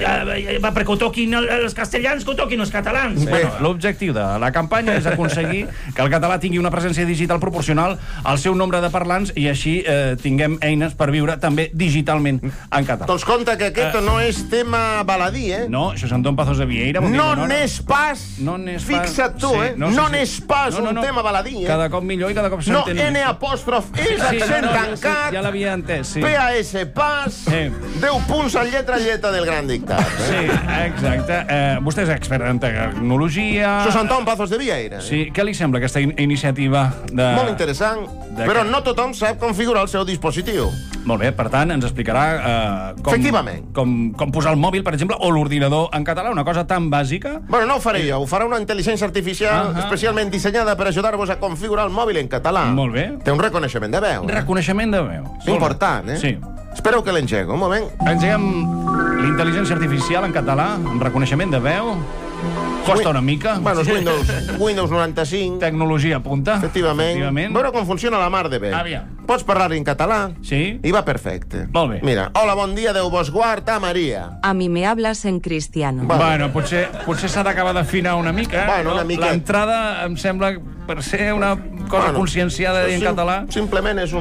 perquè ho toquin els castellans, que ho toquin els catalans. L'objectiu de la campanya és aconseguir que el català tingui una presència digital proporcional al seu nombre de parlants i així tinguem eines per viure també digitalment en català. Doncs compte que aquest no és tema baladí, No, això és Antón Pazos de Vieira. No n'és pas, fixa't tu, no n'és pas un tema baladí, Cada cop millor i cada cop No, s'entén. N apòstrof, és accent tancat, ja l'havia entès, sí. PAS pas, 10 punts en lletra del gran dictat. Sí, exacte. Vostè és expert en tecnologia. Això és Antón Pazos de Vieira. Sí, què li sembla aquesta iniciativa de... Molt interessant, però no tothom sap configurar el seu dispositiu. Molt bé, per tant, ens explicarà Efectivament. com posar el mòbil, per exemple, o l'ordinador en català, una cosa tan bàsica. Bueno, no ho faré jo, ho farà una intel·ligència artificial especialment dissenyada per ajudar-vos a configurar el mòbil en català. Molt bé. Té un reconeixement de veu. Reconeixement de veu. Important, Sí. Espereu que l'engego, un moment. Engeguem l'intel·ligència artificial en català, amb reconeixement de veu. Costa una mica. Bueno, és Windows 95. Tecnologia punta. Efectivament. Veure com funciona la mar de bé. Aviam. Pots parlar en català? Sí. I va perfecte. Molt bé. Mira, hola, bon dia, Déu vos guard, a Maria. A mi me hablas en cristiano. Bueno, potser s'ha d'acabar d'afinar una mica. Bueno, una mica. L'entrada em sembla per ser una cosa conscienciada en català. Simplement és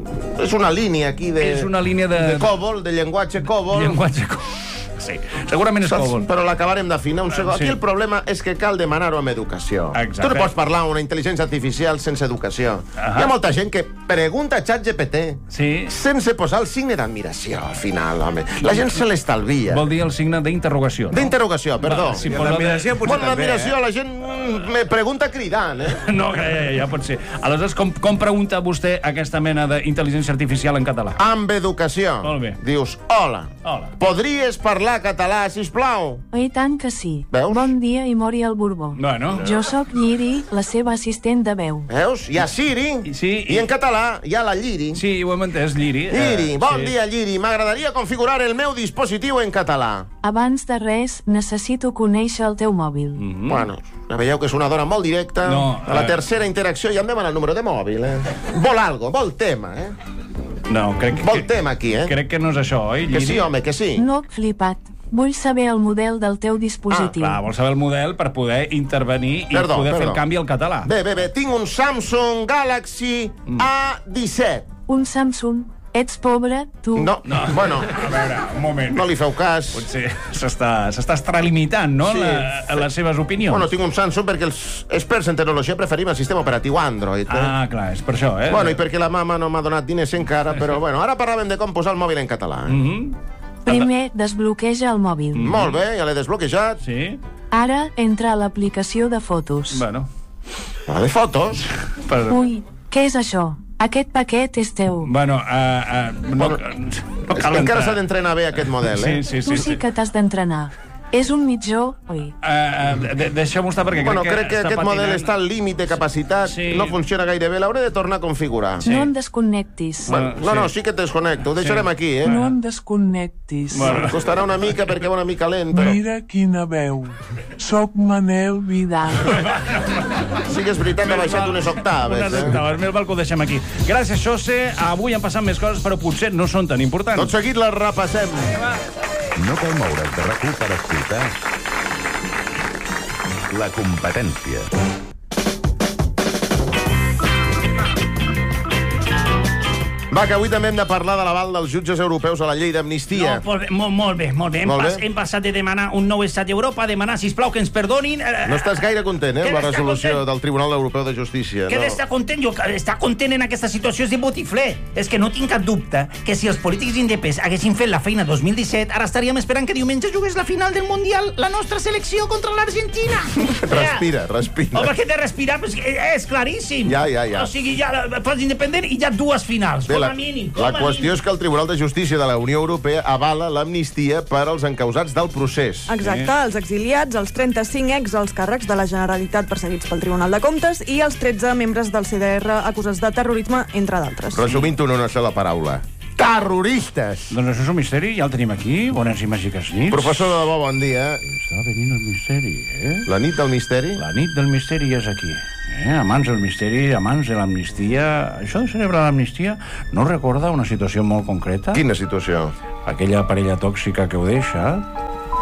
una línia aquí de... És una línia de... De COBOL, de llenguatge COBOL. Llenguatge COBOL. Sí, segurament és COBOL. Però l'acabarem d'afinar un segon. Aquí el problema és que cal demanar-ho amb educació. Exacte. Tu no pots parlar amb una intel·ligència artificial sense educació. Hi ha molta gent que pregunta a ChatGPT sense posar el signe d'admiració al final, home. La gent se l'estalvia. Vol dir el signe d'interrogació, no? D'interrogació, perdó. L'admiració potser també, l'admiració la gent me pregunta cridant, No, ja pot ser. Aleshores, com pregunta vostè aquesta mena d'intel·ligència artificial en català? Amb educació. Molt bé. Dius, hola, podries parlar català, sisplau? I tant que sí. Veus? Bon dia i mori el Borbó. Bueno. Jo sóc Lliri, la seva assistent de veu. Veus? Hi ha Siri, i en català hi ha la Lliri. Sí, ho hem entès, Lliri. Lliri, bon dia, Lliri. M'agradaria configurar el meu dispositiu en català. Abans de res, necessito conèixer el teu mòbil. Bueno, veieu que és una dona molt directa. A la tercera interacció ja em demana el número de mòbil, Vol tema, No, Vol tema aquí, Crec que no és això, oi, Lliri? Que sí, home, que sí. No, flipat. Vull saber el model del teu dispositiu. Vol saber el model per poder intervenir i poder fer el canvi al català. Bé, tinc un Samsung Galaxy A17. Un Samsung? Ets pobre, tu? No, bueno... A veure, un moment. No li feu cas. Potser s'està extralimitant, no?, les seves opinions. Bueno, tinc un Samsung perquè els experts en tecnologia preferim el sistema operatiu Android. Clar, és per això, Bueno, i perquè la mama no m'ha donat diners encara, però bueno, ara parlàvem de com posar el mòbil en català. Primer, desbloqueja el mòbil. Molt bé, ja l'he desbloquejat. Sí. Ara, entra a l'aplicació de fotos. Bueno. La de fotos? Ui, què és això? Aquest paquet és teu. Bueno, no cal entrar. Encara s'ha d'entrenar bé aquest model, Tu sí que t'has d'entrenar. És un mitjó, oi? Deixa'm estar perquè crec que aquest model està al límit de capacitat, no funciona gaire bé, l'hauré de tornar a configurar. No em desconnectis. No, sí que et desconnecto, ho deixarem aquí, No em desconnectis. Costarà una mica perquè va una mica lent, però... Mira quina veu. Soc Manel Vidal. Sí que és veritat que ha baixat unes octaves. Unes octaves, més val que ho deixem aquí. Gràcies, José. Avui han passat més coses, però potser no són tan importants. Tot seguit les repassem. No cal moure's de RAC1 per escoltar La Competència. Va, que avui també hem de parlar de l'aval dels jutges europeus a la llei d'amnistia. Molt bé. Hem passat de demanar un nou estat d'Europa a demanar, sisplau, que ens perdonin... No estàs gaire content, amb la resolució del Tribunal Europeu de Justícia. Què d'estar content? Jo estar content en aquesta situació és de botifler. És que no tinc cap dubte que si els polítics indepes haguessin fet la feina 2017, ara estaríem esperant que diumenge jugués la final del Mundial la nostra selecció contra l'Argentina. Respira. Home, què de respirar? És claríssim. Ja. O sigui, ja fas independent i ja dues finals. La qüestió és que el Tribunal de Justícia de la Unió Europea avala l'amnistia per als encausats del procés. Exacte, els exiliats, els 35 ex-alts càrrecs de la Generalitat perseguits pel Tribunal de Comptes i els 13 membres del CDR acusats de terrorisme, entre d'altres. Resumint-ho en una sola paraula. Terroristes! Doncs això és un misteri, ja el tenim aquí. Bones i màgiques nits. Professor de debò, bon dia. Està venint el misteri, La nit del misteri? La nit del misteri és aquí. Amants del misteri, amants de l'amnistia... Això de celebrar l'amnistia no recorda una situació molt concreta? Quina situació? Aquella parella tòxica que ho deixa...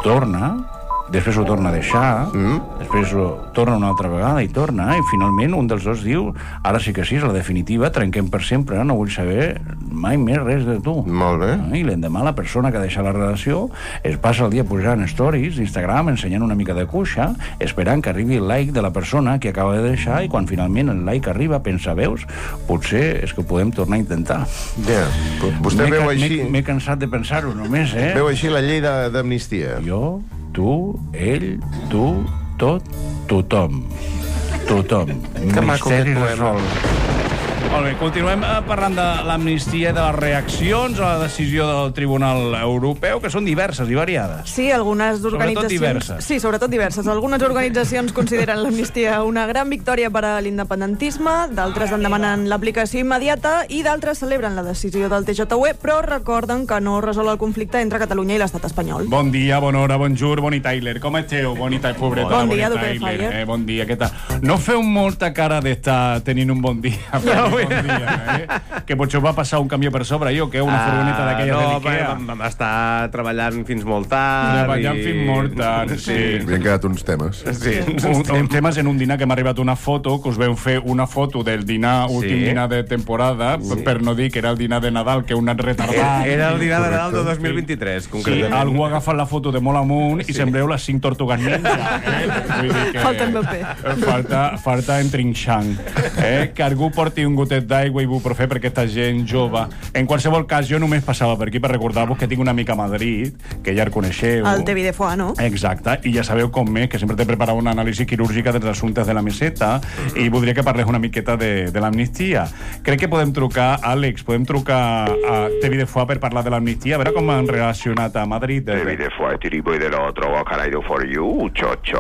torna, després ho torna a deixar, després ho torna una altra vegada i torna, i finalment un dels dos diu, ara sí que sí, és la definitiva, trenquem per sempre, no vull saber mai més res de tu. Molt bé. I l'endemà la persona que deixa la relació es passa el dia pujant stories d'Instagram, ensenyant una mica de cuixa, esperant que arribi el like de la persona que acaba de deixar, i quan finalment el like arriba pensa, veus, potser és que ho podem tornar a intentar. Ja, vostè veu així... M'he cansat de pensar-ho només, Veu així la llei d'amnistia. Jo, tu, ell, tu, tot, tothom. Tothom. Que maco aquest poema. Resolt. Molt bé, continuem parlant de l'amnistia i de les reaccions a la decisió del Tribunal Europeu, que són diverses i variades. Sí, algunes organitzacions... Sobretot diverses. Sí, sobretot diverses. Algunes organitzacions consideren l'amnistia una gran victòria per a l'independentisme, d'altres en demanen l'aplicació immediata i d'altres celebren la decisió del TJUE, però recorden que no resol el conflicte entre Catalunya i l'estat espanyol. Bon dia, bona hora, bonjour, boni Tyler. Com esteu, boni Tyler, pobreta? Bon dia, Duque Fire. Bon dia, què tal? No feu molta cara d'estar tenint un bon dia. Bon dia, Que potser va passar un camió per sobre, o què? Una furgoneta d'aquella de l'Ikea? No, vam estar treballant fins molt tard. Treballant fins molt tard, sí. Havien quedat uns temes. Sí, un temes en un dinar que m'ha arribat una foto, que us veu fer una foto del dinar, últim dinar de temporada, per no dir que era el dinar de Nadal, que un anat retardat. Era el dinar de Nadal de 2023, concretament. Sí, algú ha agafat la foto de molt amunt i sembreu les 5 tortugues ninja. Vull dir que... Falta Mbappé. Falta entrinxant. Que algú porti un gotet d'aigua i ibuprofè per aquesta gent jove. En qualsevol cas, jo només passava per aquí per recordar-vos que tinc una amica a Madrid, que ja el coneixeu. El Tevi de Foix, no? Exacte, i ja sabeu com és, que sempre t'he preparat una anàlisi quirúrgica dels assumptes de la meseta, i voldria que parlés una miqueta de l'amnistia. Crec que podem trucar, Àlex, podem trucar a Tevi de Foix per parlar de l'amnistia, a veure com han relacionat a Madrid. Tevi de Foix, tipo y del otro, what can I do for you, chocho?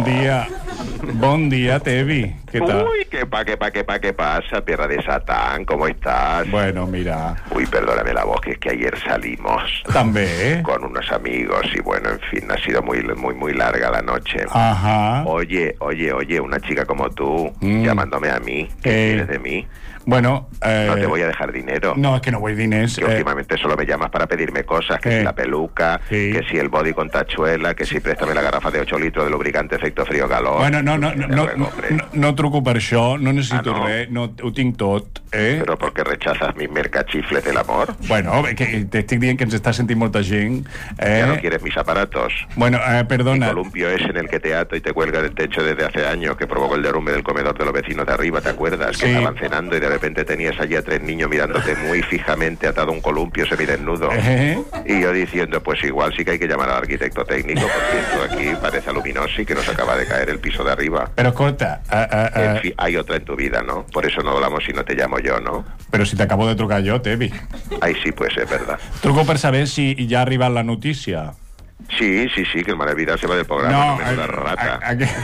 Bon dia, Tevi. ¿Qué tal? Uy, ¿qué pasa, perra de Satán? ¿Cómo estás? Bueno, mira. Uy, perdóname la voz, que es que ayer salimos. También. Con unos amigos y bueno, en fin, ha sido muy larga la noche. Ajá. Oye, una chica como tú, llamándome a mí, ¿qué quieres de mí? Bueno, no te voy a dejar dinero. No, es que no voy diners. Que últimamente solo me llamas para pedirme cosas, que si la peluca, que si el body con tachuela, que si préstame la garrafa de 8 litros de lubricante efecto frío-calor. Bueno, no truco per això, no necessito res, no, ho tinc tot, Però ¿por qué rechazas mis mercachifles del amor? Bueno, que t'estic dient que ens està sentint molta gent. Ya no quieres mis aparatos. Bueno, perdona. Mi columpio es en el que te ato y te cuelga del techo desde hace años, que provocó el derrumbe del comedor de los vecinos de arriba, ¿te acuerdas? Que estaban cenando y de repente tenías allí a 3 niños mirándote muy fijamente atado a un columpio semidesnudo. Y yo diciendo, pues igual sí que hay que llamar al arquitecto técnico, porque esto aquí parece aluminosi que nos acaba de caer el piso de arriba. Pero corta. En fin, hay otra en tu vida, ¿no? Por eso no hablamos si no te llamo yo, ¿no? Però si t'acabo de trucar jo, Tevi. Ay, sí, pues es verdad. Truco per saber si ja ha arribat la notícia. Sí, que el Maravillas se va del programa, no me la rata.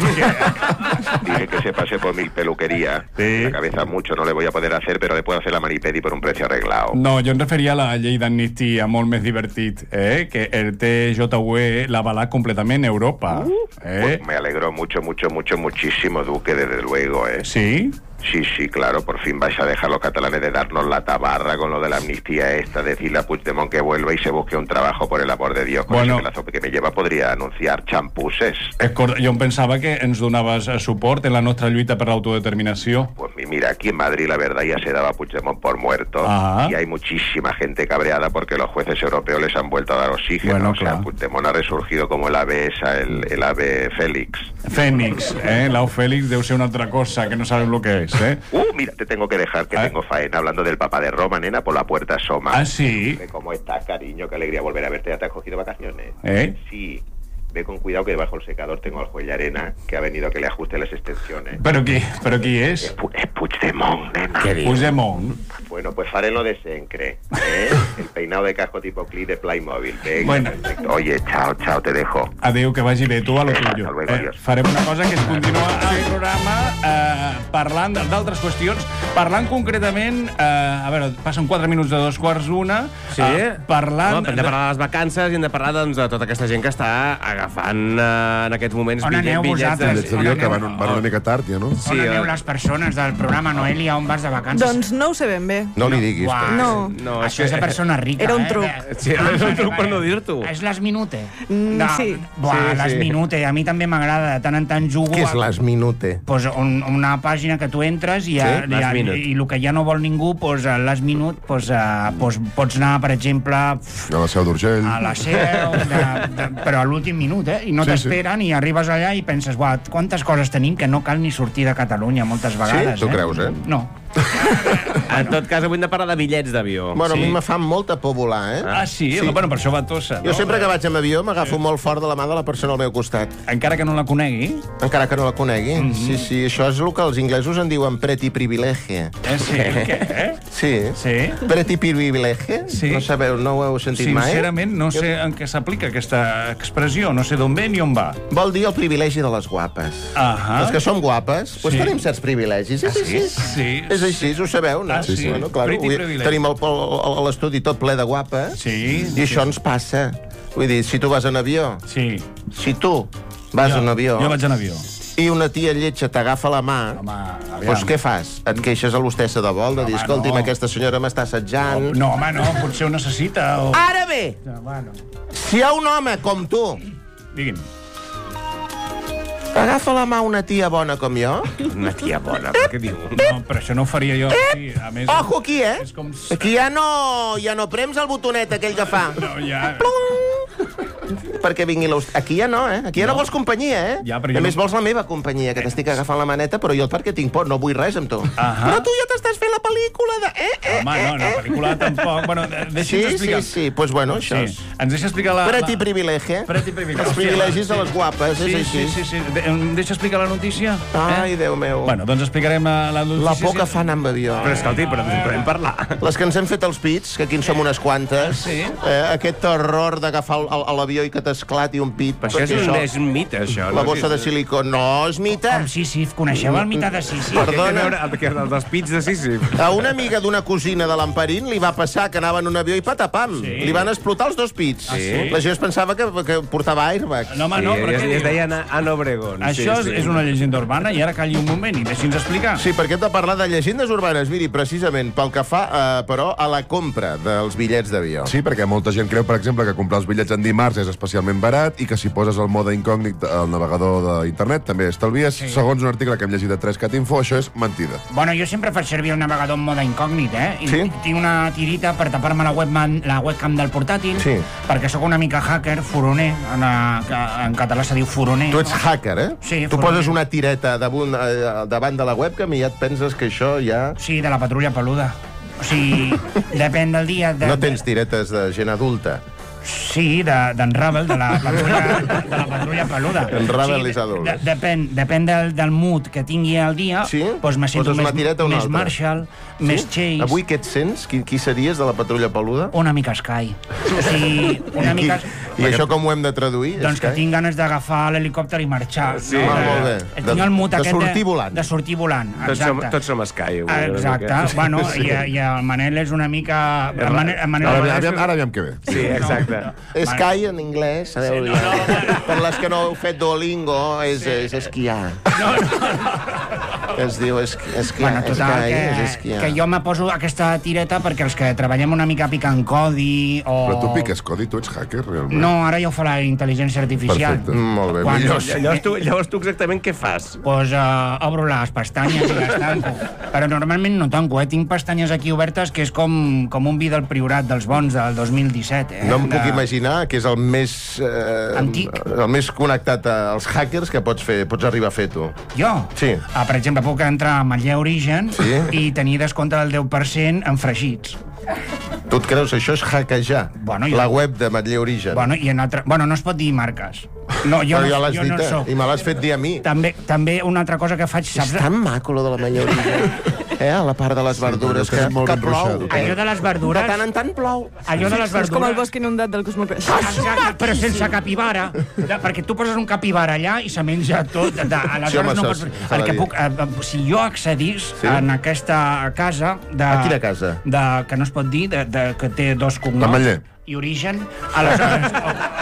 Dije que se pase por mi peluquería. La cabeza mucho no le voy a poder hacer, pero le puedo hacer la manipedi por un precio arreglado. No, jo em referia a la llei d'amnistia, molt més divertit, que el TJUE l'ha avalat completament a Europa. Pues me alegro muchísimo, Duque, desde luego, ¿Sí? Sí, claro, por fin vais a dejar los catalanes de darnos la tabarra con lo de la amnistía esta, decirle a Puigdemont que vuelva y se busque un trabajo, por el amor de Dios. Con ese pelazo que me lleva podria anunciar xampuses. Jo em pensava que ens donaves suport en la nostra lluita per l'autodeterminació. Pues mira, aquí en Madrid la verdad ya se daba a Puigdemont por muerto. Y hay muchísima gente cabreada porque los jueces europeos les han vuelto a dar oxígeno. Bueno, claro. Puigdemont ha resurgido como el ave esa, el ave Félix. Fénix, l'au Félix deu ser una altra cosa que no sabem lo que és. Mira, te tengo que dejar, que tengo faena. Hablando del Papa de Roma, nena, por la puerta asoma. ¿Ah, sí? ¿Cómo estás, cariño? Qué alegría volver a verte. ¿Ya te has cogido vacaciones? Sí. Ve con cuidado que debajo del secador tengo al juez Llarena, que ha venido a que le ajuste las extensiones. ¿Pero qui és? Es Puigdemont, nena. Puigdemont. Bueno, pues faré lo de Sencre, El peinado de casco tipo clip de Playmobil. Venga, bueno. Perfecto. Oye, chao, te dejo. Adéu, que vagi bé, tu a lo tuyo. Hasta luego, adiós. Farem una cosa, que es continua el programa parlant d'altres qüestions, parlant concretament, a veure, passen 4 minuts de 2:15. Sí? Parlant... Hem de parlar de les vacances i hem de parlar, doncs, de tota aquesta gent que està agafant en aquests moments bitllets vosaltres? Que van una mica tard, ja, no? On aneu les persones del Perdona, Noelia, on vas de vacances? Doncs no ho sé ben bé. No li diguis. No. Això és de persona rica, Era un truc. Sí, és un truc per no dir-t'ho. És les Minute. Sí. Les Minute. A mi també m'agrada, de tant en tant jugo... Què és les Minute? Pues una pàgina que tu entres i el que ja no vol ningú, pues, les Minute, pots anar, per exemple... A la Seu d'Urgell. A la Seu, però a l'últim minut, I no t'esperen i arribes allà i penses, quantes coses tenim que no cal ni sortir de Catalunya moltes vegades. Sí? Tu creus, No. En tot cas, avui hem de parlar de bitllets d'avió. Bueno, a mi me fa molta por volar, Ah, sí? Bueno, per això va tossa, no? Jo sempre que vaig amb avió m'agafo molt fort de la mà de la persona al meu costat. Encara que no la conegui? Encara que no la conegui. Sí, això és el que els inglesos en diuen pretty privilege. Sí? Què? Sí. Pretty privilege? Sí. No sabeu, no ho heu sentit mai? Sincerament, no sé en què s'aplica aquesta expressió. No sé d'on ve ni on va. Vol dir el privilegi de les guapes. Les que som guapes, doncs tenim certs privilegis. És així. Sí. És així, ho sabeu, no? Sí. Bueno, clar, tenim l'estudi tot ple de guapes i això ens passa. Vull dir, si tu vas en avió... Si tu vas en avió... Jo vaig en avió. I una tia lletja t'agafa la mà, doncs què fas? Et queixes a l'hostessa de vol de dir, escolti'm, aquesta senyora m'està assetjant... No, home, no, potser ho necessita. Ara bé, si hi ha un home com tu... Digui'm. Agafa la mà una tia bona com jo? Una tia bona, què diu? No, però això no ho faria jo. A més, ojo aquí, Aquí ja no prems el botonet aquell que fa. No, ja... Perquè vingui l'hostessa. Aquí ja no, Aquí ja no vols companyia, Ja, a més, vols la meva companyia, que t'estic agafant la maneta, però jo perquè tinc por, no vull res amb tu. Però tu ja t'estàs fent la pel·lícula de... Home, no, la pel·lícula tampoc. Bueno, deixa'ns explicar. Sí, doncs bueno, això és... Ens deixa explicar la... Pretty privilege. Els privilegis de les guapes, és així. Sí. Em deixa explicar la notícia? Ai, Déu meu. Bueno, doncs explicarem la notícia. La por que fan amb avió. Però escolti, però en podem parlar. Les que ens hem fet els pits, que aquí en som unes quantes, aquest terror d'agafar l'avió i que t'esclati un pit. Això és un mite, això. La bossa de silicó. No, és mite. Com Sísif. Coneixeu el mite de Sísif? Perdona. El dels pits de Sísif. A una amiga d'una cosina de l'Amperín li va passar que anava en un avió i patapam. Li van explotar els dos pits. La gent es pensava que portava airbag. No, home, no, però què diu? Es deia Ana Obregón. Això és una llegenda urbana i ara calli un moment i deixi'ns explicar. Sí, perquè hem de parlar de llegendes urbanes. Miri, precisament pel que fa, però, a la compra dels bitllets d'avió. Sí, perquè molta gent creu, per exemple, que comprar els bitllets en dimarts és especialment barat i que si poses el mode incògnit al navegador d'internet també estalvies. Segons un article que hem llegit de 3CatInfo, això és mentida. Bueno, jo sempre faig servir el navegador en mode incògnit, I tinc una tirita per tapar-me la webcam del portàtil, perquè sóc una mica hacker, furoner, en català se diu furoner. Tu ets hacker, Sí, tu poses una tireta davant de la webcam i ja et penses que això ja... Sí, de la patrulla peluda. O sigui, depèn del dia... No tens tiretes de gent adulta. Sí, d'en Ravel, de la patrulla peluda. En Ravel és adult. Depèn del mood que tingui el dia, doncs me sento més Marshall, més Chase. Avui què et sents? Qui series de la patrulla peluda? Una mica Sky. O sigui, una mica... I això com ho hem de traduir? Doncs que tinc ganes d'agafar l'helicòpter i marxar. Sí, molt bé. Tinc el mood aquest sortir volant. De sortir volant, exacte. Tots som Sky. Exacte. Bueno, i el Manel és una mica... Ara aviam què ve. Sí, exacte. Sky en anglès, sabeu? Per les que no heu fet Duolingo, és esquiar. Es diu esquiar. Que jo me poso aquesta tireta perquè els que treballem una mica picant codi o... Però tu piques codi, tu ets hacker, realment? No, ara ja ho fa la intel·ligència artificial. Perfecte. Molt bé. Llavors tu exactament què fas? Doncs obro les pestanyes i les tanco. Però normalment no tanco, Tinc pestanyes aquí obertes que és com un vi del Priorat dels bons del 2017. No em puc imaginar que és el més... antic. El més connectat als hackers que pots arribar a fer tu. Jo? Sí. Per exemple, puc entrar a Matller Origen i tenir descompte del 10% en fregits. Tu et creus? Això és hackejar la web de Matller Origen. Bueno, no es pot dir marques. No, però ja l'has dit i me l'has fet dir a mi. També una altra cosa que faig... És tan maco, lo de la Matller Origen. A la part de les verdures, que plou. Allò de les verdures... De tant en tant plou. Allò de les verdures... És com el bosc inundat del Cosmopeix. Exacte, però sense capibara. Perquè tu poses un capibara allà i se menja tot. Aleshores no pots... Perquè si jo accedís en aquesta casa... A quina casa? Que no es pot dir, que té dos cognoms. La Matller. I Origen, aleshores...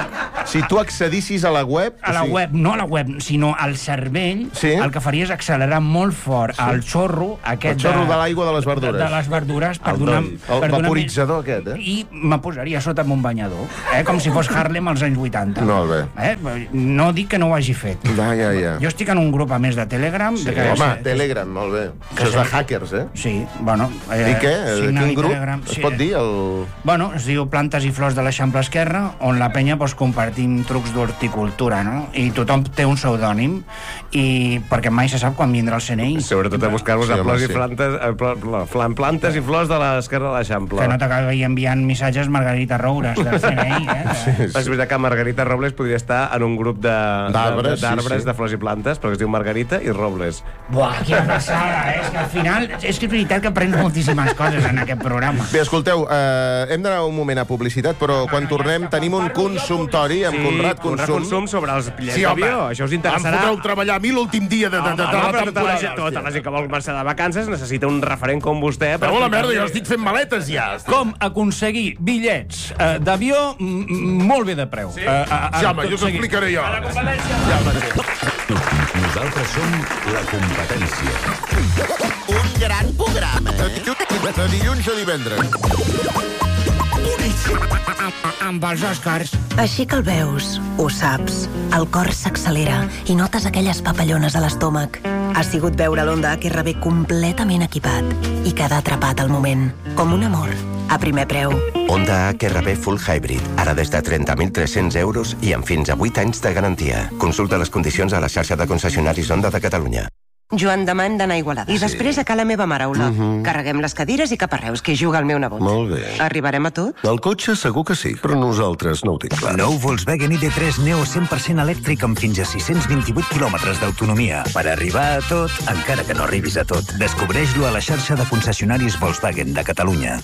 Si tu accedissis a la web... A la web, no a la web, sinó al cervell, el que faria és accelerar molt fort el xorro aquest... El xorro de l'aigua de les verdures. De les verdures per donar... El vaporitzador aquest, I me posaria sota amb un banyador, com si fos Harlem als anys 80. Molt bé. No dic que no ho hagi fet. Ja. Jo estic en un grup a més de Telegram. Home, Telegram, molt bé. Això és de hackers, Sí, bueno... I què? Quin grup? Es pot dir? Bueno, es diu Plantes i Flors de l'Eixample Esquerre, on la penya compartim trucs d'horticultura, no? I tothom té un pseudònim, perquè mai se sap quan vindrà el CNI. Sobretot a buscar-vos a plantes i flors de l'Esquerra de l'Eixample. Que no t'acabi enviant missatges Margarita Roures del CNI, És veritat que Margarita Robles podria estar en un grup d'arbres de flors i plantes, però que es diu Margarita i Robles. Buah, quina passada, és que al final és veritat que aprens moltíssimes coses en aquest programa. Bé, escolteu, hem d'anar un moment a publicitat, però quan tornem tenim un consumptori amb Conrad Consum sobre els bitllets d'avió. Això us interessarà. Em fotreu treballar a mi l'últim dia de la temporada. Tota la gent que vol marxar de vacances necessita un referent com vostè. Però la merda, jo estic fent maletes ja. Com aconseguir bitllets d'avió molt bé de preu. Ja, home, jo t'ho explicaré jo. Nosaltres som La Competència. Un gran programa. De dilluns a divendres. Amb els Oscars. Així que el veus, ho saps, el cor s'accelera i notes aquelles papallones a l'estómac. Ha sigut veure l'Honda HRV completament equipat i quedar atrapat al moment, com un amor, a primer preu. Honda HRV Full Hybrid, ara des de 30.300 euros i amb fins a 8 anys de garantia. Consulta les condicions a la xarxa de concessionaris Honda de Catalunya. Joan, demà hem d'anar a Igualada. I després a Cala meva mare, Ola. Carreguem les cadires i cap a Reus, que hi juga el meu nebot. Molt bé. Arribarem a tot? El cotxe segur que sí, però nosaltres no ho tinc clar. Nou Volkswagen ID3 Neo 100% elèctric amb fins a 628 quilòmetres d'autonomia. Per arribar a tot, encara que no arribis a tot. Descobreix-lo a la xarxa de concessionaris Volkswagen de Catalunya.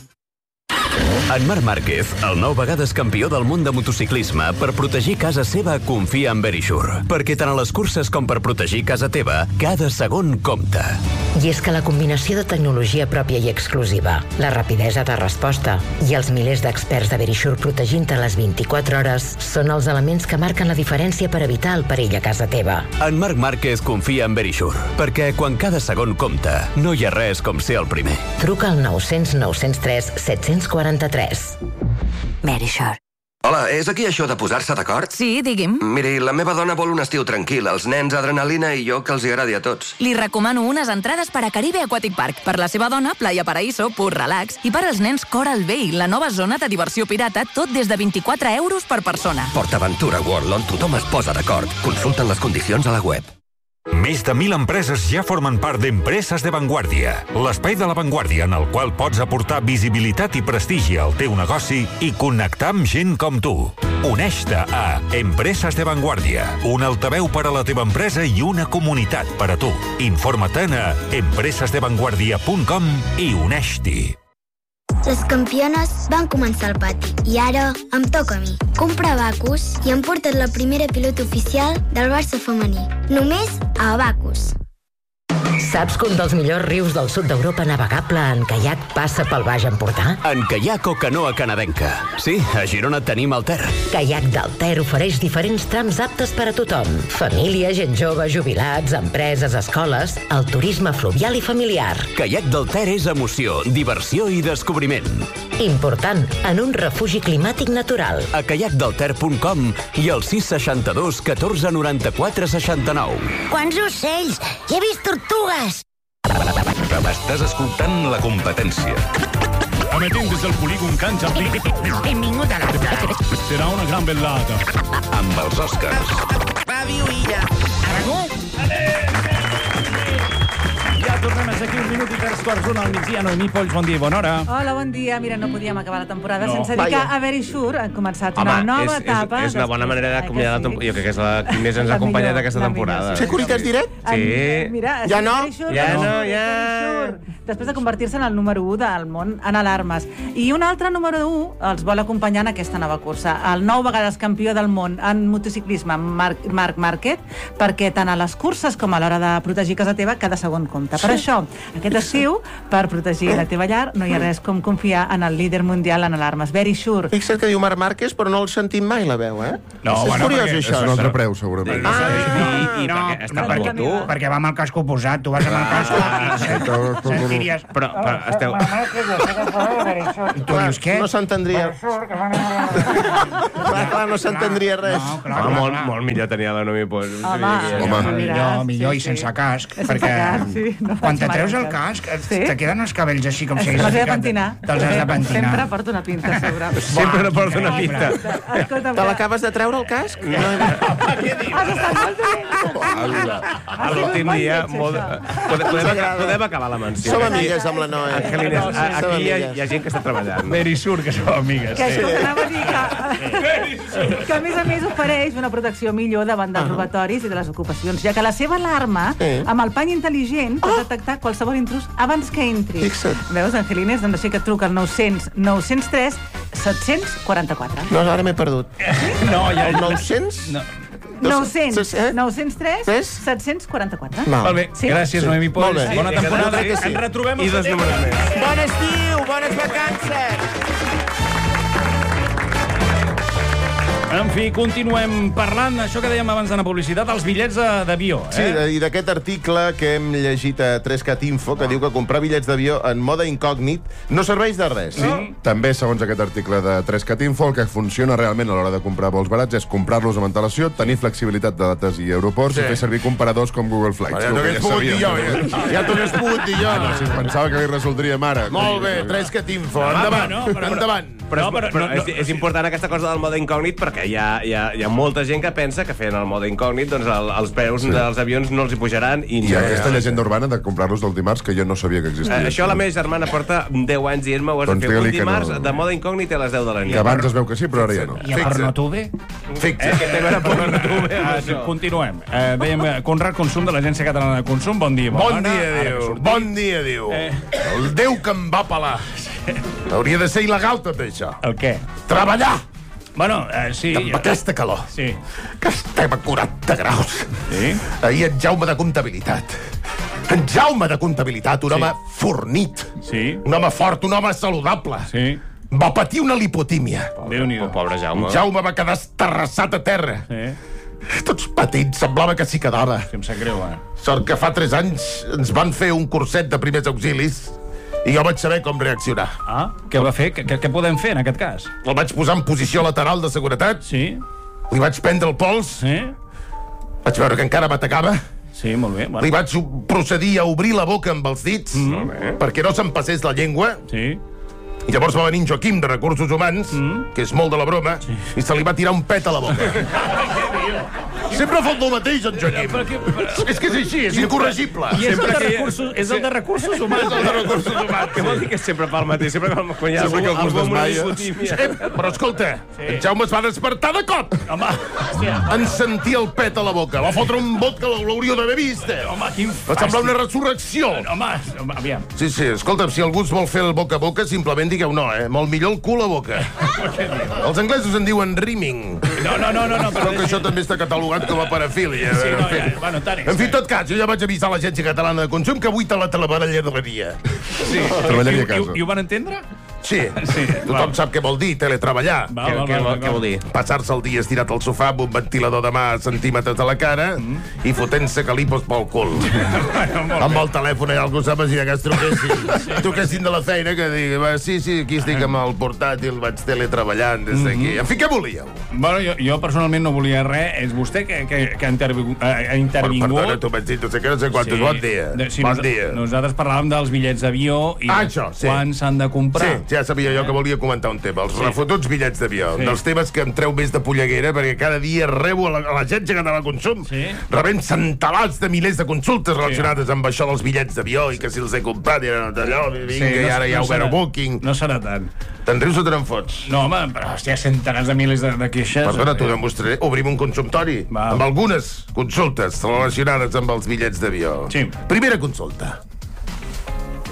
En Marc Márquez, el 9 vegades campió del món de motociclisme, per protegir casa seva confia en Verisure. Perquè tant a les curses com per protegir casa teva, cada segon compta. I és que la combinació de tecnologia pròpia i exclusiva, la rapidesa de resposta i els milers d'experts de Verisure protegint-te les 24 hores són els elements que marquen la diferència per evitar el perill a casa teva. En Marc Márquez confia en Verisure, perquè quan cada segon compta, no hi ha res com ser el primer. Truca al 900 903 743. Verisure. Hola, és aquí això de posar-se d'acord? Sí, digui'm. Miri, la meva dona vol un estiu tranquil, els nens adrenalina i jo que els agradi a tots. Li recomano unes entrades per a Caribe Aquatic Park. Per la seva dona, Playa Paraíso, pur relax. I per als nens, Coral Bay, la nova zona de diversió pirata, tot des de 24 euros per persona. PortAventura World, on tothom es posa d'acord. Consulten les condicions a la web. Més de 1.000 empreses ja formen part d'Empreses de Vanguardia, l'espai de l'avantguàrdia en el qual pots aportar visibilitat i prestigi al teu negoci i connectar amb gent com tu. Uneix-te a Empreses de Vanguardia, un altaveu per a la teva empresa i una comunitat per a tu. Informa't a empresesdevanguardia.com i uneix-t'hi. Les campiones van començar al pati i ara em toca a mi. Comprar Abacus i hem portat la primera pilota oficial del Barça femení. Només a Abacus. Saps que un dels millors rius del sud d'Europa navegable en caiac passa pel Baix Empordà? En caiac o canoa canadenca. Sí, a Girona tenim el Ter. Caiac del Ter ofereix diferents trams aptes per a tothom. Família, gent jove, jubilats, empreses, escoles, el turisme fluvial i familiar. Caiac del Ter és emoció, diversió i descobriment. Important, en un refugi climàtic natural. A caiacdelter.com i al 662 14 94 69. Quants ocells! He vist tortugues! Estàs escoltant La Competència. Emetent des del polígon Can Jardí. Benvingut a l'Arta. Serà una gran bellata. Amb els Oscars. Ràdio Illa. Aragó? Ja tornem a ser aquí 1 minut i 3/4 al migdia. Noemí Polls, bon dia i bona hora. Hola, bon dia. Mira, no podíem acabar la temporada No. sense dir que a Verisure han començat una nova etapa. És una bona manera d'acomiadar la temporada. Jo crec que és la que més ens ha acompanyat aquesta temporada. Securitas Direct? Sí. Mira, Ja no? ja. Després de convertir-se en el número 1 del món en alarmes. I un altre número 1 els vol acompanyar en aquesta nova cursa. El 9 vegades campió del món en motociclisme, Marc Márquez, perquè tant a les curses com a l'hora de protegir casa teva, cada segon compte. Per això Aquest estiu, per protegir la teva llar, no hi ha res com confiar en el líder mundial en alarmes, Verisure. Fixa't que diu Marc Márquez, però no el sentim mai, la veu, eh? No, és curiós, això. És un altre preu, segurament. Perquè va amb el casco posat, tu vas amb el casco i sentiries... Però esteu... I tu dius què? No s'entendria. Clar, no s'entendria res. Molt millor tenia la Nomi. Millor i sense casc, perquè quan te treus el casc te queden els cabells així com si hagués ficat... Te'ls has de pentinar. Sempre porto una pinta, segurament. Sempre porto una pinta. Te l'acabes de treure, el casc? Has estat molt dolent. A l'últim dia... Podem acabar la menció. Som amigues amb la Noe. Angelina, aquí hi ha gent que està treballant. Verisure, que som amigues. Que anava a dir que a més ofereix una protecció millor davant dels robatoris i de les ocupacions, ja que la seva alarma, amb el pany intel·ligent, pot detectar qualsevol intrus abans que entri. Veus, Angelines? Doncs així que truca al 903 744. No, ara m'he perdut. No, ja... El 900? 903 744. Molt bé, gràcies, Noemi Pols. Bona temporada. Ens retrobem al setembre. Bon estiu, bones vacances! En fi, continuem parlant, això que dèiem abans de la publicitat, els bitllets d'avió. Sí, i d'aquest article que hem llegit a 3cat Info, que diu que comprar bitllets d'avió en mode incògnit no serveix de res. També, segons aquest article de 3cat Info, el que funciona realment a l'hora de comprar vols barats és comprar-los amb antelació, tenir flexibilitat de dates i aeroports i fer servir comparadors com Google Flights. Ja t'ho hagués pogut dir jo, ja t'ho hagués pogut dir jo. Si es pensava que li resoldríem ara. Molt bé, 3cat Info, endavant. Però és important aquesta cosa del mode incògnit perquè hi ha molta gent que pensa que fent el mode incògnit doncs els preus dels avions no els hi pujaran. I aquesta llegenda urbana de comprar-los del dimarts que jo no sabia que existia. Això la meva germana porta 10 anys dient-me ho has de fer un dimarts de mode incògnit a les 10 de la nit. Que abans es veu que sí, però ara ja no. I a Pornotube? Que tema era Pornotube. Continuem. Dèiem Conrad Consum, de l'Agència Catalana de Consum. Bon dia. Bon dia, diu. El Déu que em va pelar. Hauria de ser il·legal tot això. El què? Treballar! Bueno, sí... Amb aquesta calor. Sí. Que estem a 40 graus. Sí. Ahir en Jaume de Comptabilitat. En Jaume de Comptabilitat, un home fornit. Sí. Un home fort, un home saludable. Sí. Va patir una lipotímia. Déu-n'hi-do. Pobre Jaume. En Jaume va quedar estarrassat a terra. Sí. Tots patits, semblava que s'hi quedava. Sí, em sap greu, Sort que fa 3 anys ens van fer un curset de primers auxilis i jo vaig saber com reaccionar. Què va fer? Què podem fer en aquest cas? El vaig posar en posició lateral de seguretat. Sí. Li vaig prendre el pols. Sí. Vaig veure que encara m'atacava. Sí, molt bé. Li vaig procedir a obrir la boca amb els dits perquè no se'm passés la llengua. Sí. I llavors va venir en Joaquim de Recursos Humans, que és molt de la broma, i se li va tirar un pet a la boca. Sempre fa el mateix, en Joaquim. És que és així, és incorregible. I és el de Recursos Humans. És el de Recursos Humans. Què vol dir que sempre fa el mateix? Sempre quan hi ha algú amb una lipotímia. Però escolta, en Jaume es va despertar de cop. Home, en sentir el pet a la boca. Va fotre un bot que l'hauríeu d'haver vist. Home, quin fàstic. Va semblar una resurrecció. Home, aviam. Sí, escolta, si algú es vol fer el boca a boca, simplement digueu no, Molt millor el cul a boca. Els anglesos en diuen rimming. No. Però que això també està catalogat com a parafília. En fi, tot cas, jo ja vaig avisar l'Agència Catalana de Consum que avui te la teleballarreria. Sí. Treballaria a casa. I ho van entendre? Sí. Tothom sap què vol dir, teletreballar. Què vol dir? Passar-se el dia estirat al sofà amb un ventilador de mà a centímetres de la cara i fotent-se calipos pel cul. Amb el telèfon allà algú sap si que es truquessin de la feina que digui, sí, aquí estic amb el portàtil, vaig teletreballant des d'aquí. En fi, què volíeu? Bueno, jo personalment no volia res. És vostè que ha intervingut. Perdona, tu vaig dir no sé què, no sé quantos. Bon dia. Bon dia. Nosaltres parlàvem dels bitllets d'avió i quan s'han de comprar. Ja sabia jo que volia comentar un tema, els refotuts bitllets d'avió. Dels temes que em treu més de polleguera, perquè cada dia rebo a l'Agència Catalana de Consum rebent centenars de milers de consultes relacionades amb això dels bitllets d'avió i que si els he comprat i allò, vinga, i ara hi ha Overbooking. No serà tant. Te'n rius o te n'enfots? No, home, però hòstia, centenars de milers de queixes. Perdona, t'ho demostraré. Obrim un consultori amb algunes consultes relacionades amb els bitllets d'avió. Sí. Primera consulta.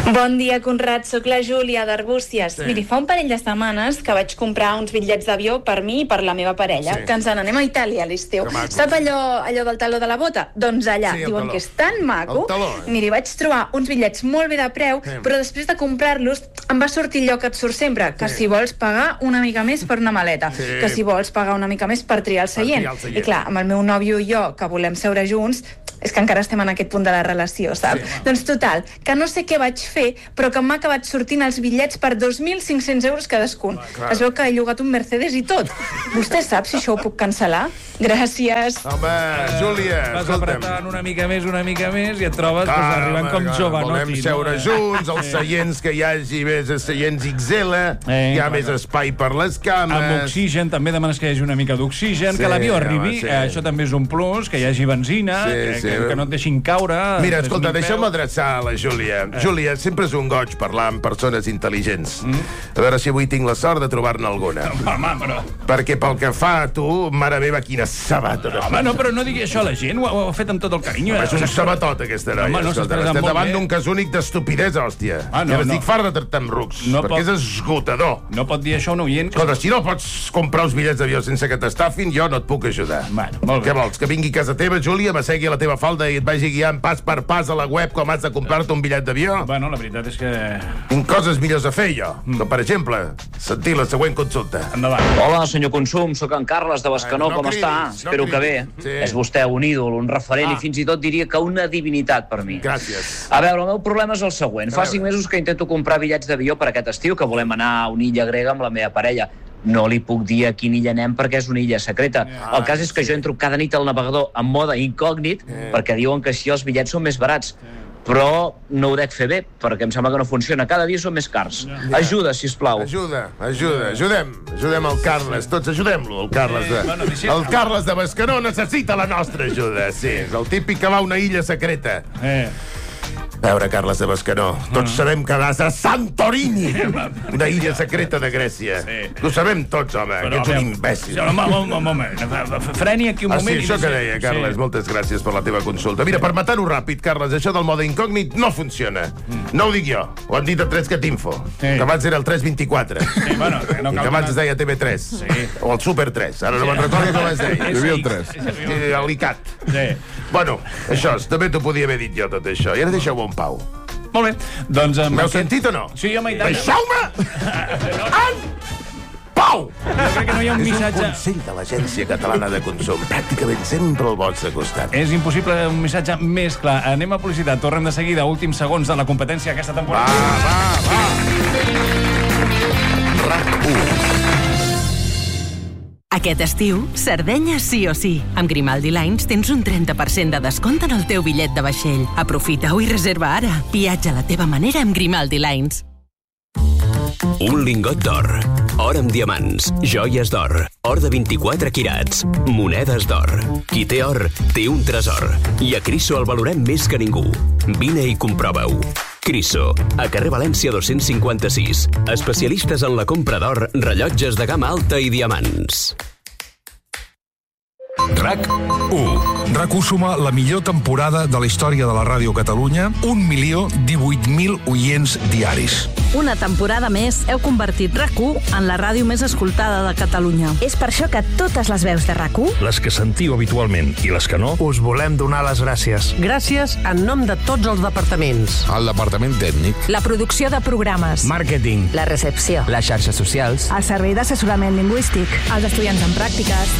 Bon dia, Conrad. Soc la Júlia d'Arbúcies. Miri, fa un parell de setmanes que vaig comprar uns bitllets d'avió per mi i per la meva parella, que ens n'anem a Itàlia a l'estiu. Sap allò del taló de la bota? Doncs allà. Diuen que és tan maco. Miri, vaig trobar uns bitllets molt bé de preu, però després de comprar-los em va sortir allò que et surt sempre, que si vols pagar una mica més per una maleta, que si vols pagar una mica més per triar el seient. I clar, amb el meu nòvio i jo, que volem seure junts, és que encara estem en aquest punt de la relació, saps? Doncs total, que no sé què vaig fer, però que m'ha acabat sortint els bitllets per 2.500 euros cadascun. Es veu que he llogat un Mercedes i tot. Vostè sap si això ho puc cancel·lar? Gràcies. Home, Júlia, vas apretant una mica més i et trobes arribant com Jovanotti. Volem seure junts, els seients que hi hagi més seients XL, hi ha més espai per les cames. Amb oxigen, també demanes que hi hagi una mica d'oxigen, que l'avió arribi, això també és un plus, que hi hagi benzina, que no et deixin caure. Mira, escolta, deixa'm adreçar a la Júlia. Júlia, sempre és un goig parlar amb persones intel·ligents. A veure si avui tinc la sort de trobar-ne alguna. Home, però... Perquè pel que fa a tu, mare meva, quina sabata. Home, no, però no digui això a la gent, ho ha fet amb tot el carinyo. És un sabatot, aquesta noia. Estem davant d'un cas únic d'estupidesa, hòstia. Ja estic fart de tractar amb rucs, perquè és esgotador. No pot dir això a un oient. Escolta, si no pots comprar els bitllets d'avió sense que t'estafin, jo no et puc ajudar. Què vols, que vingui a casa teva, Júlia, m'assegui a la teva falda i et vagi guiant pas per pas a la web com has de comprar-te un bitllet d'avió? Bueno, la veritat és que... Tinc coses millors a fer, jo. Com, per exemple, sentir la següent consulta. Endavant. Hola, senyor Consum, sóc en Carles de Bescanó, com està? Espero que bé. És vostè un ídol, un referent i fins i tot diria que una divinitat per mi. Gràcies. A veure, el meu problema és el següent. Fa 5 mesos que intento comprar bitllets d'avió per aquest estiu, que volem anar a una illa grega amb la meva parella. No li puc dir a quina illa anem perquè és una illa secreta. El cas és que jo entro cada nit al navegador en mode incògnit perquè diuen que així els bitllets són més barats. Però no ho dec fer bé, perquè em sembla que no funciona. Cada dia són més cars. Ajuda, sisplau. Ajudem el Carles. Tots ajudem-lo, el Carles de... El Carles de Bescanó necessita la nostra ajuda, sí. És el típic que va a una illa secreta. A veure, Carles de Bescanó, tots sabem que vas a Santorini, una illa secreta de Grècia. Ho sabem tots, home, que ets un imbècil. Un moment, freni aquí un moment. Sí, això que deia, Carles, moltes gràcies per la teva consulta. Mira, per matar-ho ràpid, Carles, això del mode incògnit no funciona. No ho dic jo, ho han dit a 3catinfo, que abans era el 324, i que abans es deia TV3, o el Super 3, ara no me'n recordo com es deia. Hi havia el 3. l'ICAT. Bueno, això, també t'ho podia haver dit jo, tot això. I ara deixeu-ho en pau. Molt bé, doncs... M'heu sentit o no? Sí, home, i tant. Deixeu-me en pau! Jo crec que no hi ha un missatge... És un consell de l'Agència Catalana de Consum. Pràcticament sempre al vostre costat. És impossible un missatge més clar. Anem a publicitat, tornem de seguida, últims segons de la competència aquesta temporada. Va! RAC1. Aquest estiu, Sardenya sí o sí. Amb Grimaldi Lines tens un 30% de descompte en el teu bitllet de vaixell. Aprofita-ho i reserva ara. Viatja a la teva manera amb Grimaldi Lines. Un lingot d'or, or amb diamants, joies d'or, or de 24 quirats, monedes d'or. Qui té or, té un tresor. I a Criso el valorem més que ningú. Vine i comprova-ho. Criso, a carrer València 256. Especialistes en la compra d'or, rellotges de gamma alta i diamants. RAC1. RAC1 suma la millor temporada de la història de la ràdio a Catalunya, 1.018.000 oients diaris. Una temporada més heu convertit RAC1 en la ràdio més escoltada de Catalunya. És per això que totes les veus de RAC1, Les que sentiu habitualment i les que no, us volem donar les gràcies. Gràcies en nom de tots els departaments. El departament tècnic. la producció de programes, Màrqueting. la recepció, Les xarxes socials. el servei d'assessorament lingüístic, els estudiants en pràctiques.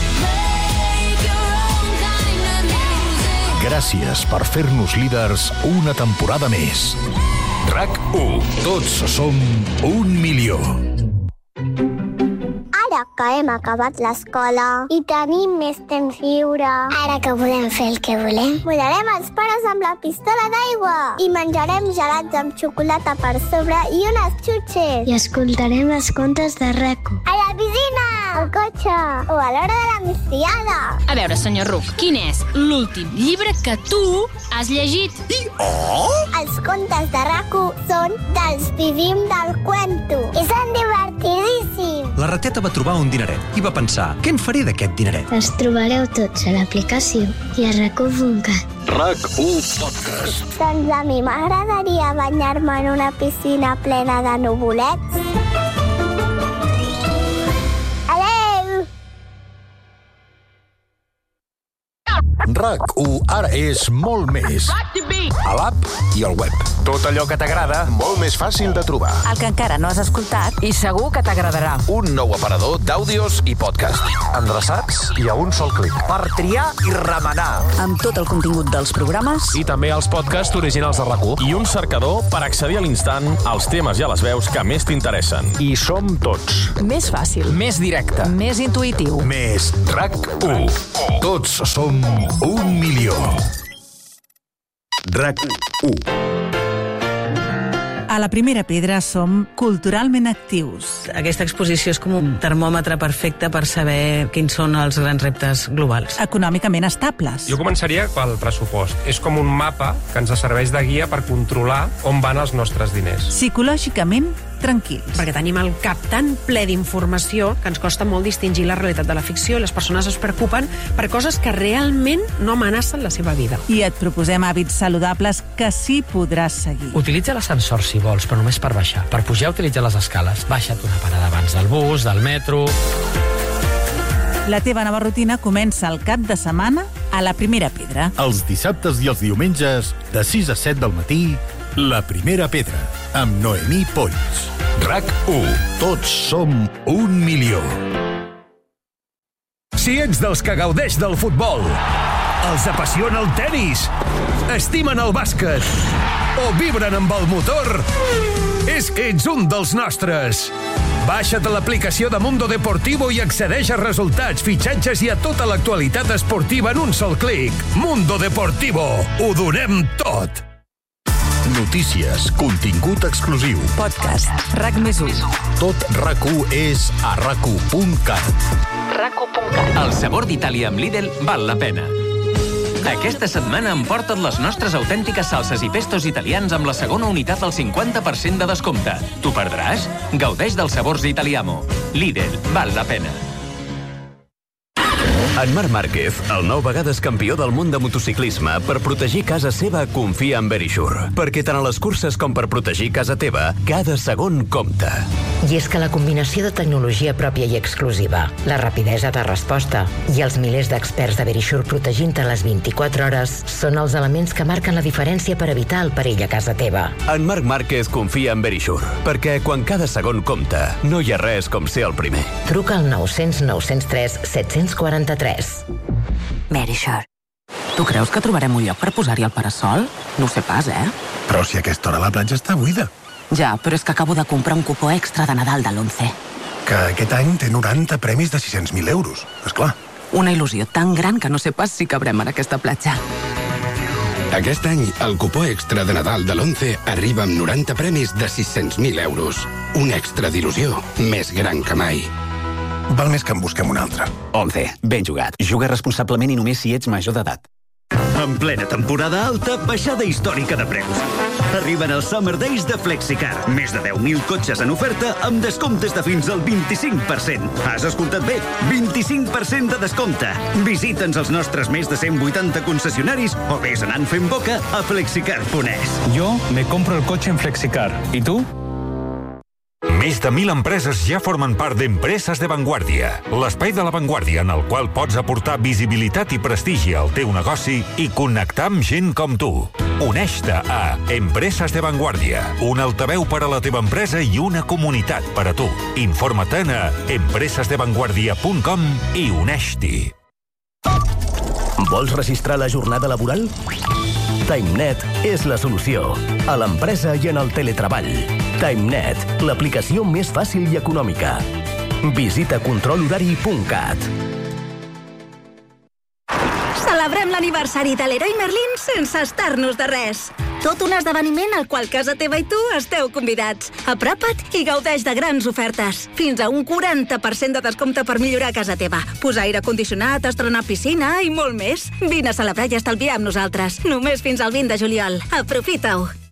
gràcies per fer-nos líders una temporada més. RAC1. Tots som 1.000.000. Ara que hem acabat l'escola i tenim més temps lliure, ara que volem fer el que volem, mullarem els pares amb la pistola d'aigua i menjarem gelats amb xocolata per sobre i unes xutxes. I escoltarem els contes de RAC1. A la piscina! al cotxe o a l'hora de la migdiada. A veure, senyor Ruc, quin és l'últim llibre que tu has llegit? Els contes de RAC1 són dels Vivim del Cuento. I són divertidíssims. La rateta va trobar un dineret i va pensar, què en faré d'aquest dineret? Els trobareu tots a l'aplicació i a RAC1.cat. RAC1 Podcast. Doncs a mi m'agradaria banyar-me en una piscina plena de nuvolets. Adéu! RAC1 ara és molt més. A l'app i al web. Tot allò que t'agrada, molt més fàcil de trobar. El que encara no has escoltat i segur que t'agradarà. Un nou aparador d'àudios i podcast. Endreçats i a un sol clic. Per triar i remenar. Amb tot el contingut dels programes I també els podcasts originals de RAC1. I un cercador per accedir a l'instant als temes i a les veus que més t'interessen. I som tots. més fàcil, Més directe. més intuïtiu. Més RAC1. Tots som 1 milió. RAC1. A la Primera Pedra som culturalment actius. Aquesta exposició és com un termòmetre perfecte per saber quins són els grans reptes globals. Econòmicament estables. Jo començaria pel pressupost. És com un mapa que ens serveix de guia per controlar on van els nostres diners. Psicològicament tranquils. Perquè tenim el cap tan ple d'informació que ens costa molt distingir la realitat de la ficció i les persones es preocupen per coses que realment no amenacen la seva vida. I et proposem hàbits saludables que sí podràs seguir. Utilitza l'ascensor si vols, però només per baixar. Per pujar, utilitza les escales. Baixa't una parada abans del bus, del metro... La teva nova rutina comença el cap de setmana a la Primera Pedra. Els dissabtes i els diumenges, de 6 a 7 del matí, La Primera Pedra, amb Noemí Polls. RAC1. Tots som 1 milió. Si ets dels que gaudeix del futbol, els apassiona el tenis, estimen el bàsquet o vibren amb el motor, és que ets un dels nostres. Baixa't l'aplicació de Mundo Deportivo i accedeix a resultats, fitxatges i a tota l'actualitat esportiva en un sol clic. Mundo Deportivo. Ho donem tot. Notícies, contingut exclusiu. Podcast, RAC+1. Tot RAC1 és a RAC1.cat. RAC1.cat. El sabor d'Itàlia amb Lidl val la pena. Aquesta setmana emporta't les nostres autèntiques salses i pestos italians amb la segona unitat al 50% de descompte. T'ho perdràs? Gaudeix dels sabors Italiamo. Lidl, val la pena. En Marc Márquez, el 9 vegades campió del món de motociclisme, per protegir casa seva confia en Verisure. Perquè tant a les curses com per protegir casa teva, cada segon compta. I és que la combinació de tecnologia pròpia i exclusiva, la rapidesa de resposta i els milers d'experts de Verisure protegint-te les 24 hores són els elements que marquen la diferència per evitar el perill a casa teva. En Marc Márquez confia en Verisure, perquè quan cada segon compta, no hi ha res com ser el primer. Truca al 900 903 743. Verisure. Tu creus que trobarem un lloc per posar-hi el parasol? No ho sé pas, Però si a aquesta hora la platja està buida. Ja, però és que acabo de comprar un cupó extra de Nadal de l'11. Que aquest any té 90 premis de 600.000 euros, esclar. Una il·lusió tan gran que no sé pas si cabrem en aquesta platja. Aquest any, el cupó extra de Nadal de l'11 arriba amb 90 premis de 600.000 euros. Un extra d'il·lusió més gran que mai. Val més que en busquem un altre. 11. Ben jugat. Juga responsablement i només si ets major d'edat. En plena temporada alta, baixada històrica de preus. Arriben els Summer Days de Flexicar. Més de 10.000 cotxes en oferta amb descomptes de fins al 25%. Has escoltat bé? 25% de descompte. Visita'ns als nostres més de 180 concessionaris o vés anant fent boca a flexicar.es. Yo me compro el coche en Flexicar. ¿Y tú? Més de 1.000 empreses ja formen part d'Empreses de Vanguardia, l'espai de la Vanguardia en el qual pots aportar visibilitat i prestigi al teu negoci i connectar amb gent com tu. Uneix-te a Empreses de Vanguardia, un altaveu per a la teva empresa i una comunitat per a tu. Informa-te'n a empresesdevanguardia.com i uneix-t'hi. Vols registrar la jornada laboral? TimeNet és la solució. A l'empresa i en el teletreball. TimeNet, l'aplicació més fàcil i econòmica. Visita controlhorari.cat. Celebrem l'aniversari de l'heroi Merlin sense estar-nos de res. Tot un esdeveniment al qual casa teva i tu esteu convidats. Apropa't i gaudeix de grans ofertes. Fins a un 40% de descompte per millorar casa teva. Posar aire condicionat, estrenar piscina i molt més. Vine a celebrar i estalviar amb nosaltres. Només fins al 20 de juliol. Aprofita-ho.